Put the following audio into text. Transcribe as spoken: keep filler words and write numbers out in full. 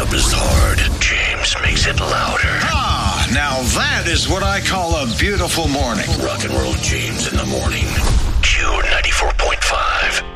up is hard. James makes it louder. Ah, now that is what I call a beautiful morning. Rock and Roll James in the morning. Q ninety-four point five.